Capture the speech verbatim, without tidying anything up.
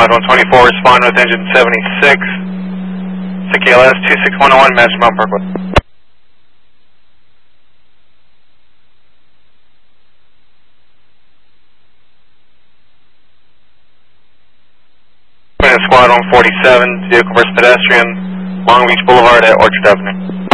Squad one twenty-four, respond with engine seventy-six. C K L S two six one oh one, Magic Mountain Parkway. Squad one forty-seven, vehicle versus pedestrian, Long Beach Boulevard at Orchard Avenue.